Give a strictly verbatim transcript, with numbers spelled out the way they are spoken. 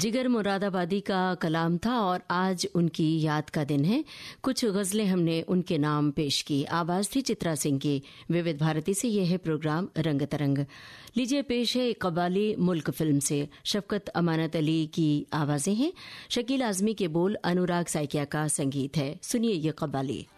जिगर मुरादाबादी का कलाम था और आज उनकी याद का दिन है। कुछ गजलें हमने उनके नाम पेश की। आवाज थी चित्रा सिंह की। विविध भारती से यह है प्रोग्राम रंग तरंग। लीजिए पेश है कबाली मुल्क फिल्म से। शफकत अमानत अली की आवाजें हैं, शकील आजमी के बोल, अनुराग साइकिया का संगीत है। सुनिए ये कबाली।